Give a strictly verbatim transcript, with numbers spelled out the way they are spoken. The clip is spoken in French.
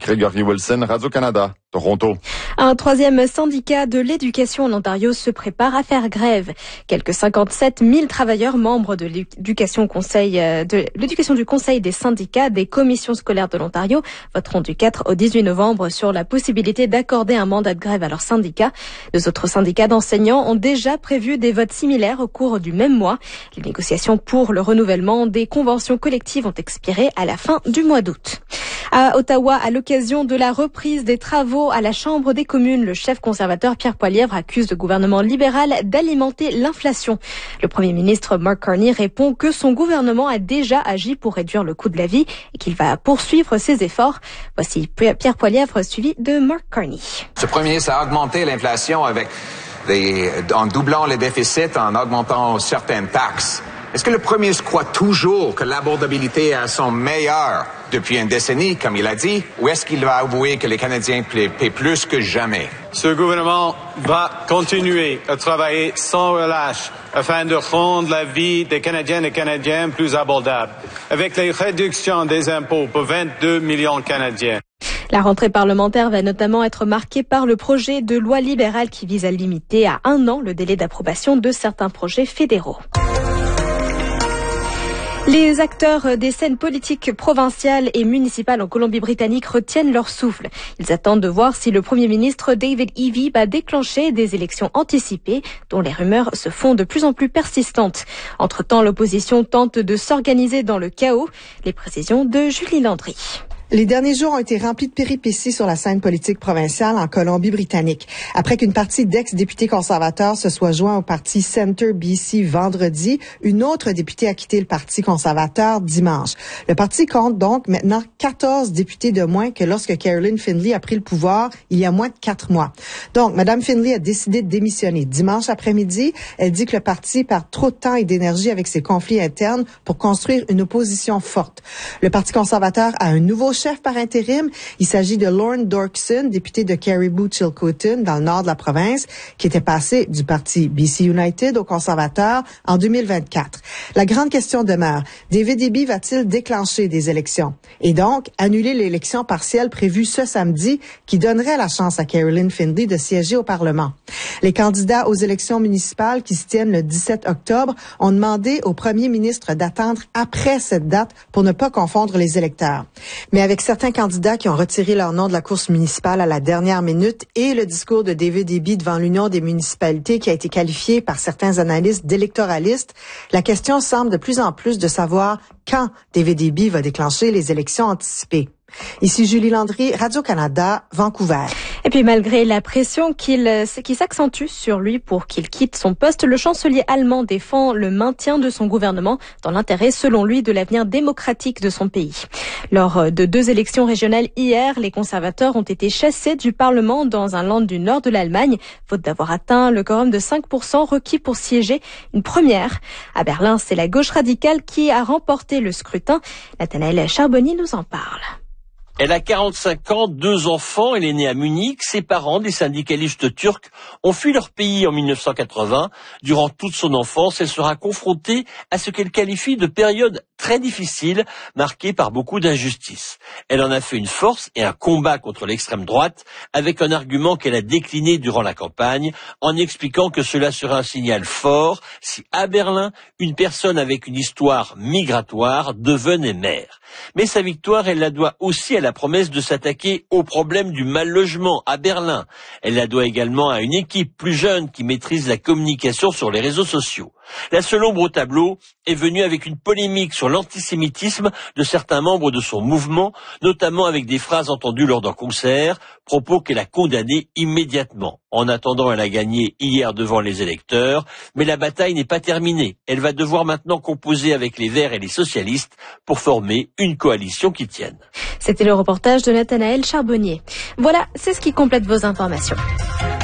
Gregory Wilson, Radio-Canada, Toronto. Un troisième syndicat de l'éducation en Ontario se prépare à faire grève. Quelques cinquante-sept mille travailleurs membres de l'éducation conseil, de l'éducation du Conseil des syndicats des commissions scolaires de l'Ontario voteront du quatre au dix-huit novembre sur la possibilité d'accorder un mandat de grève à leur syndicat. Deux autres syndicats d'enseignants ont déjà prévu des votes similaires au cours du même mois. Les négociations pour le renouvellement des conventions collectives ont expiré à la fin du mois d'août. À Ottawa, à l'occasion de la reprise des travaux à la Chambre des communes, le chef conservateur Pierre Poilievre accuse le gouvernement libéral d'alimenter l'inflation. Le premier ministre Mark Carney répond que son gouvernement a déjà agi pour réduire le coût de la vie et qu'il va poursuivre ses efforts. Voici Pierre Poilievre suivi de Mark Carney. Ce premier ministre a augmenté l'inflation avec les, en doublant les déficits, en augmentant certaines taxes. Est-ce que le premier ministre croit toujours que l'abordabilité est à son meilleur depuis une décennie, comme il a dit, ou est-ce qu'il va avouer que les Canadiens paient, paient plus que jamais? Ce gouvernement va continuer à travailler sans relâche afin de rendre la vie des Canadiennes et Canadiens plus abordable, avec les réductions des impôts pour vingt-deux millions de Canadiens. La rentrée parlementaire va notamment être marquée par le projet de loi libérale qui vise à limiter à un an le délai d'approbation de certains projets fédéraux. Les acteurs des scènes politiques provinciales et municipales en Colombie-Britannique retiennent leur souffle. Ils attendent de voir si le Premier ministre David Eby va déclencher des élections anticipées dont les rumeurs se font de plus en plus persistantes. Entre-temps, l'opposition tente de s'organiser dans le chaos. Les précisions de Julie Landry. Les derniers jours ont été remplis de péripéties sur la scène politique provinciale en Colombie-Britannique. Après qu'une partie d'ex-députés conservateurs se soit joint au parti Centre B C vendredi, une autre députée a quitté le parti conservateur dimanche. Le parti compte donc maintenant quatorze députés de moins que lorsque Caroline Findlay a pris le pouvoir il y a moins de quatre mois. Donc, Mme Findlay a décidé de démissionner. Dimanche après-midi, elle dit que le parti perd trop de temps et d'énergie avec ses conflits internes pour construire une opposition forte. Le Parti conservateur a un nouveau chef par intérim. Il s'agit de Lorne Dorkson, député de Caribou-Chilcotin, dans le nord de la province, qui était passé du parti B C United aux conservateurs en deux mille vingt-quatre. La grande question demeure, David Eby va-t-il déclencher des élections? Et donc, annuler l'élection partielle prévue ce samedi qui donnerait la chance à Caroline Findlay de siéger au Parlement. Les candidats aux élections municipales qui se tiennent le dix-sept octobre ont demandé au premier ministre d'attendre après cette date pour ne pas confondre les électeurs. Mais avec certains candidats qui ont retiré leur nom de la course municipale à la dernière minute et le discours de David Eby devant l'Union des municipalités qui a été qualifié par certains analystes d'électoralistes, la question semble de plus en plus de savoir quand David Eby va déclencher les élections anticipées. Ici Julie Landry, Radio-Canada, Vancouver. Et puis malgré la pression qu'il, qui s'accentue sur lui pour qu'il quitte son poste, le chancelier allemand défend le maintien de son gouvernement dans l'intérêt, selon lui, de l'avenir démocratique de son pays. Lors de deux élections régionales hier, les conservateurs ont été chassés du Parlement dans un land du nord de l'Allemagne, faute d'avoir atteint le quorum de cinq pour cent requis pour siéger, une première. À Berlin, c'est la gauche radicale qui a remporté le scrutin. Nathanaël Charbonnier nous en parle. Elle a quarante-cinq ans, deux enfants, elle est née à Munich. Ses parents, des syndicalistes turcs, ont fui leur pays en mille neuf cent quatre-vingts. Durant toute son enfance, elle sera confrontée à ce qu'elle qualifie de période très difficile, marquée par beaucoup d'injustices. Elle en a fait une force et un combat contre l'extrême droite, avec un argument qu'elle a décliné durant la campagne, en expliquant que cela serait un signal fort si, à Berlin, une personne avec une histoire migratoire devenait maire. Mais sa victoire, elle la doit aussi à la promesse de s'attaquer au problème du mal-logement à Berlin. Elle la doit également à une équipe plus jeune qui maîtrise la communication sur les réseaux sociaux. La seule ombre au tableau est venue avec une polémique sur l'antisémitisme de certains membres de son mouvement, notamment avec des phrases entendues lors d'un concert, propos qu'elle a condamnés immédiatement. En attendant, elle a gagné hier devant les électeurs, mais la bataille n'est pas terminée. Elle va devoir maintenant composer avec les Verts et les socialistes pour former une coalition qui tienne. C'était le reportage de Nathanaël Charbonnier. Voilà, c'est ce qui complète vos informations.